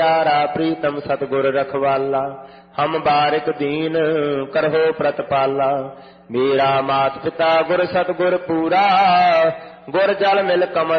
प्यारा प्रीतम सतगुर रखवाला, हम बारिक दीन करहो प्रतिपाला। मेरा मात पिता गुर सतगुर पूरा, गुर जल मिल कमल